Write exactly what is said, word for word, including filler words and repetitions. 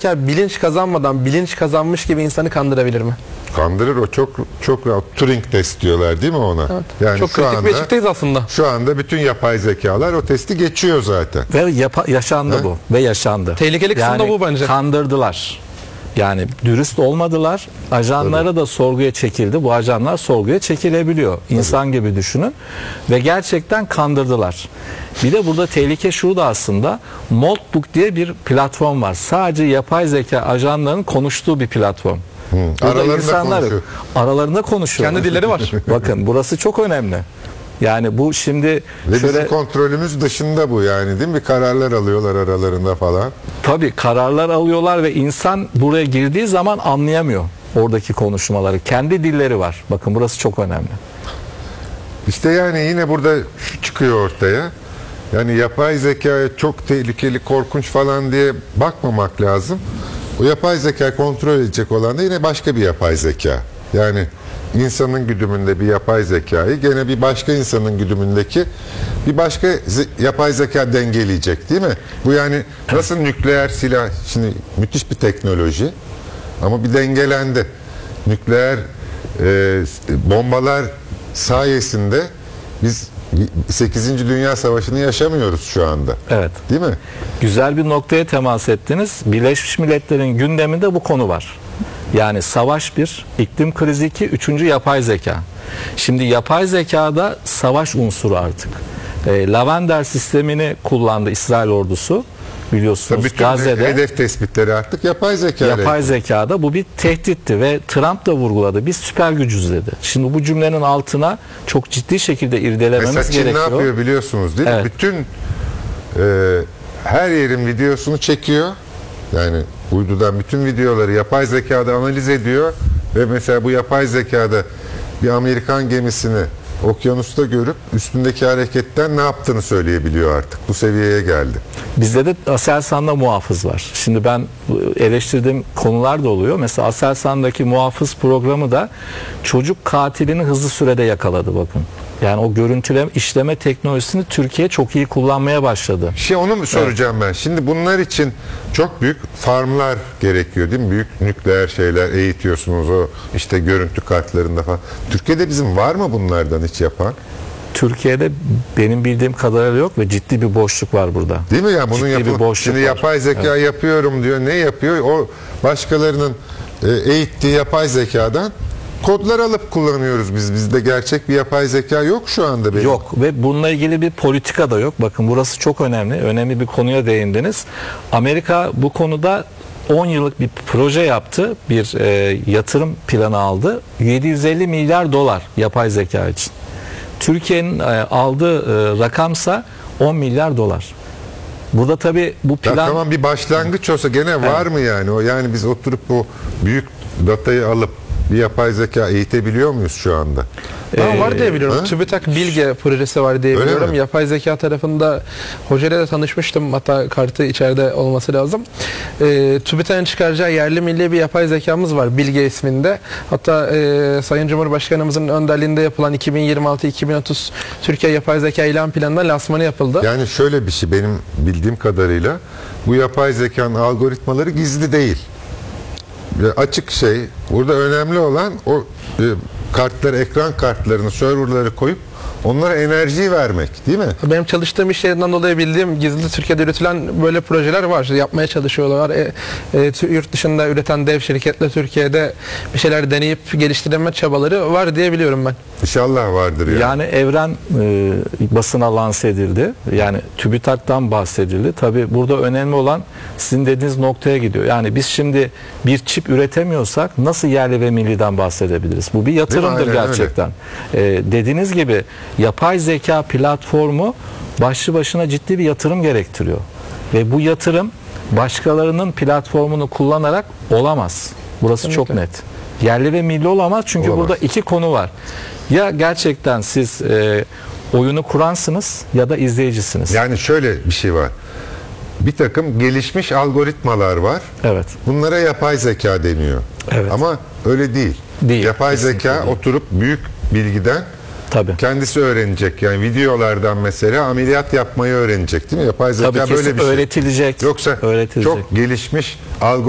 zeka bilinç kazanmadan bilinç kazanmış gibi insanı kandırabilir mi? Kandırır, o çok çok rahat. Turing test diyorlar değil mi ona? Evet. Yani çok şu kritik anda, bir eşikteyiz aslında. Şu anda bütün yapay zekalar o testi geçiyor zaten. Ve yapa, yaşandı He? bu. Ve yaşandı. Tehlikeli kısım da yani bu bence. Kandırdılar. Yani dürüst olmadılar. Ajanları Tabii. da sorguya çekildi. Bu ajanlar sorguya çekilebiliyor. İnsan Tabii. gibi düşünün. Ve gerçekten kandırdılar. Bir de burada tehlike şurada aslında. Moltbook diye bir platform var. Sadece yapay zeka ajanlarının konuştuğu bir platform. Hı. Aralarında insanlar konuşuyor. Aralarında konuşuyor. Kendi dilleri var. Bakın burası çok önemli. Yani bu şimdi Ve şöyle, bizim kontrolümüz dışında bu yani değil mi? Kararlar alıyorlar aralarında falan. tabii kararlar alıyorlar ve insan buraya girdiği zaman anlayamıyor oradaki konuşmaları. Kendi dilleri var. Bakın burası çok önemli. İşte yani yine burada şu çıkıyor ortaya. Yani yapay zekaya çok tehlikeli, korkunç falan diye bakmamak lazım. O yapay zeka kontrol edecek olan da yine başka bir yapay zeka. Yani insanın güdümünde bir yapay zekayı gene bir başka insanın güdümündeki bir başka ze- yapay zeka dengeleyecek değil mi? Bu yani nasıl nükleer silah, şimdi müthiş bir teknoloji ama bir dengelendi. Nükleer e, bombalar sayesinde biz sekizinci. Dünya Savaşı'nı yaşamıyoruz şu anda. Evet. Değil mi? Güzel bir noktaya temas ettiniz. Birleşmiş Milletler'in gündeminde bu konu var. Yani savaş bir, iklim krizi iki, üçüncü yapay zeka. Şimdi yapay zekada savaş unsuru artık. E, Lavender sistemini kullandı İsrail ordusu. Biliyorsunuz Bütün Gazze'de. hedef tespitleri artık yapay zeka. Yapay zekada bu bir tehditti ve Trump da vurguladı. Biz süper gücüz dedi. Şimdi bu cümlenin altına çok ciddi şekilde irdelememiz Mesela Çin gerekiyor. ne yapıyor biliyorsunuz değil Evet. mi? Bütün e, her yerin videosunu çekiyor. Yani uydudan bütün videoları yapay zekada analiz ediyor ve mesela bu yapay zekada bir Amerikan gemisini okyanusta görüp üstündeki hareketten ne yaptığını söyleyebiliyor artık. Bu seviyeye geldi. Bizde de Aselsan'da muhafız var. Şimdi ben eleştirdiğim konular da oluyor. Mesela Aselsan'daki muhafız programı da çocuk katilini hızlı sürede yakaladı bakın. Yani o görüntüleme, işleme teknolojisini Türkiye çok iyi kullanmaya başladı. Şey onu mu soracağım evet. ben? Şimdi bunlar için çok büyük farmlar gerekiyor değil mi? Büyük nükleer şeyler eğitiyorsunuz o işte görüntü kartlarında falan. Türkiye'de bizim var mı bunlardan hiç yapan? Türkiye'de benim bildiğim kadarıyla yok ve ciddi bir boşluk var burada. Değil mi ya? Bunun Ciddi bir yapı- boşluk Şimdi var. yapay zeka Evet. yapıyorum diyor. Ne yapıyor? O başkalarının e, eğittiği yapay zekadan kodlar alıp kullanıyoruz biz. Bizde gerçek bir yapay zeka yok şu anda. Benim. Yok ve bununla ilgili bir politika da yok. Bakın burası çok önemli. Önemli bir konuya değindiniz. Amerika bu konuda on yıllık bir proje yaptı. Bir e, yatırım planı aldı. yedi yüz elli milyar dolar yapay zeka için. Türkiye'nin e, aldığı e, rakamsa on milyar dolar. Burada tabii bu plan... Ya tamam bir başlangıç olsa gene var Evet. mı yani? O yani biz oturup bu büyük datayı alıp bir yapay zeka eğitebiliyor muyuz şu anda? Ben var diye biliyorum. Ha? TÜBİTAK Bilge projesi var diye Öyle biliyorum. mi? Yapay zeka tarafında hocayla da tanışmıştım. Hatta kartı içeride olması lazım. E, TÜBİTAK'ın çıkaracağı yerli milli bir yapay zekamız var. Bilge isminde. Hatta e, Sayın Cumhurbaşkanımızın önderliğinde yapılan iki bin yirmi altı iki bin otuz Türkiye Yapay Zeka İlan Planı'nda lansmanı yapıldı. Yani şöyle bir şey benim bildiğim kadarıyla bu yapay zekanın algoritmaları gizli değil. Açık şey. Burada önemli olan o e, kartları, ekran kartlarını, serverları koyup onlara enerjiyi vermek değil mi? Benim çalıştığım iş yerinden dolayı bildiğim gizli Türkiye'de üretilen böyle projeler var. Yapmaya çalışıyorlar. E, e, yurt dışında üreten dev şirketle Türkiye'de bir şeyler deneyip geliştirme çabaları var diye biliyorum ben. İnşallah vardır yani. Yani Evren e, basına lanse edildi. Yani TÜBİTAK'tan bahsedildi. Tabii burada önemli olan sizin dediğiniz noktaya gidiyor. Yani biz şimdi bir çip üretemiyorsak nasıl yerli ve milliden bahsedebiliriz? Bu bir yatırımdır Aynen gerçekten. E, dediğiniz gibi yapay zeka platformu başlı başına ciddi bir yatırım gerektiriyor. Ve bu yatırım başkalarının platformunu kullanarak olamaz. Burası Kesinlikle. çok net. Yerli ve milli olamaz çünkü Olamaz. burada iki konu var. Ya gerçekten siz e, oyunu kuransınız ya da izleyicisiniz. Yani şöyle bir şey var. Bir takım gelişmiş algoritmalar var. Evet. Bunlara yapay zeka deniyor. Evet. Ama öyle değil. Değil, Yapay kesinlikle zeka değil. oturup büyük bilgiden Tabii. kendisi öğrenecek. Yani videolardan mesela ameliyat yapmayı öğrenecek değil mi? Yapay zeka Tabii böyle kesin bir şey. öğretilecek. Yoksa öğretilecek. çok gelişmiş algoritmalar